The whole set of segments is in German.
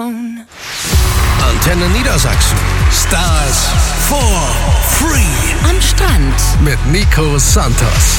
Antenne Niedersachsen. Stars for free. Am Strand. Mit Nico Santos.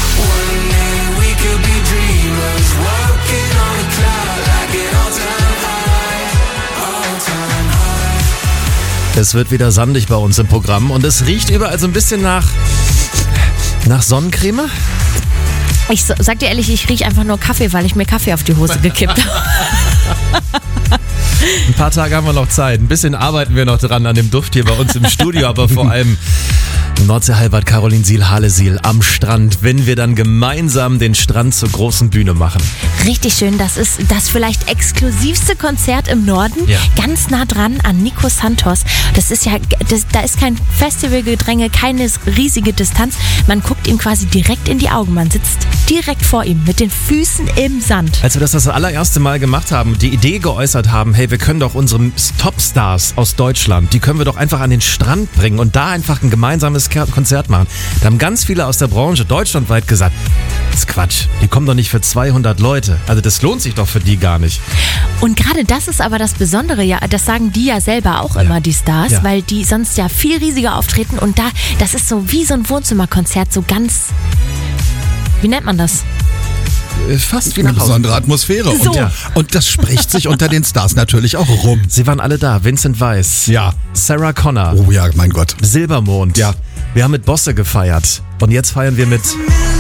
Es wird wieder sandig bei uns im Programm und es riecht überall so ein bisschen nach Sonnencreme. Ich sag dir ehrlich, ich rieche einfach nur Kaffee, weil ich mir Kaffee auf die Hose gekippt habe. Ein paar Tage haben wir noch Zeit. Ein bisschen arbeiten wir noch dran an dem Duft hier bei uns im Studio, aber vor allem im Nordseehallenbad Carolinsiel-Halesiel am Strand, wenn wir dann gemeinsam den Strand zur großen Bühne machen. Richtig schön, das ist das vielleicht exklusivste Konzert im Norden, ja. Ganz nah dran an Nico Santos. Da ist kein Festivalgedränge, keine riesige Distanz. Man guckt ihm quasi direkt in die Augen, man sitzt direkt vor ihm mit den Füßen im Sand. Als wir das allererste Mal gemacht haben, die Idee geäußert haben, hey, wir können doch unsere Topstars aus Deutschland, die können wir doch einfach an den Strand bringen und da einfach ein gemeinsames Konzert machen. Da haben ganz viele aus der Branche deutschlandweit gesagt, das ist Quatsch, die kommen doch nicht für 200 Leute. Also das lohnt sich doch für die gar nicht. Und gerade das ist aber das Besondere, ja, das sagen die ja selber auch immer, die Stars, weil die sonst ja viel riesiger auftreten und das ist so wie so ein Wohnzimmerkonzert, so ganz, wie nennt man das? Fast wie eine nach Hause. besondere Atmosphäre. So. Und das spricht sich unter den Stars natürlich auch rum. Sie waren alle da, Vincent Weiss, Ja. Sarah Connor, Oh ja, mein Gott. Silbermond. Ja. Wir haben mit Bosse gefeiert und jetzt feiern wir mit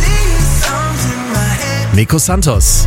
Nico Santos.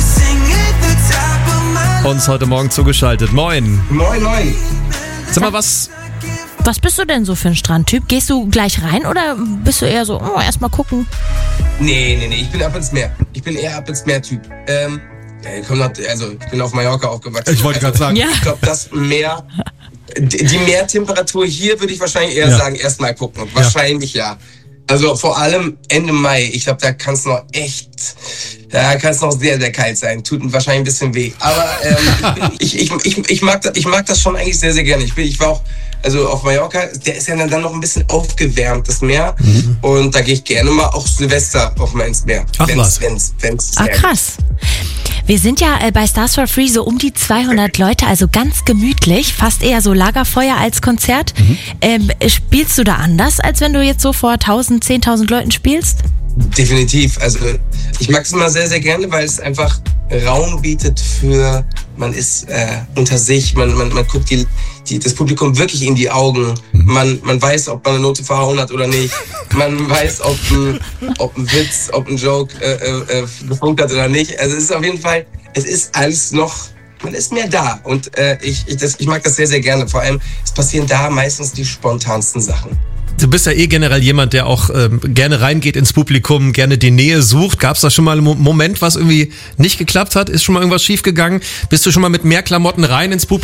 Uns heute Morgen zugeschaltet. Moin. Moin, moin. Sag mal, was Was bist du denn so für ein Strandtyp? Gehst du gleich rein oder bist du eher so, erst mal gucken? Nee, ich bin ab ins Meer. Ich bin eher ab ins Meer-Typ. Ich bin auf Mallorca aufgewachsen. Ich wollte gerade sagen. Ja. Ich glaube, das Meer, die Meertemperatur hier würde ich wahrscheinlich eher sagen, erst mal gucken. Wahrscheinlich ja. Also vor allem Ende Mai. Ich glaube, da kann es noch sehr, sehr kalt sein. Tut wahrscheinlich ein bisschen weh. Aber ich mag das schon eigentlich sehr, sehr gerne. Ich war auch auf Mallorca, der ist ja dann noch ein bisschen aufgewärmt, das Meer. Und da gehe ich gerne mal auch Silvester auch mal ins Meer. Ach, was? Wenn's Krass. Wir sind ja bei Stars for Free so um die 200 Leute, also ganz gemütlich, fast eher so Lagerfeuer als Konzert. Spielst du da anders, als wenn du jetzt so vor 10.000 Leuten spielst? Definitiv. Also ich mag es immer sehr, sehr gerne, weil es einfach Raum bietet für, man ist unter sich, man guckt das Publikum wirklich in die Augen. Man weiß, ob man eine Note verhauen hat oder nicht. Man weiß, ob ein Witz, ob ein Joke gefunkt hat oder nicht. Also es ist auf jeden Fall, es ist alles noch, man ist mehr da. Und ich mag das sehr, sehr gerne. Vor allem, es passieren da meistens die spontansten Sachen. Du bist ja generell jemand, der auch gerne reingeht ins Publikum, gerne die Nähe sucht. Gab es da schon mal einen Moment, was irgendwie nicht geklappt hat? Ist schon mal irgendwas schiefgegangen? Bist du schon mal mit mehr Klamotten rein ins Publikum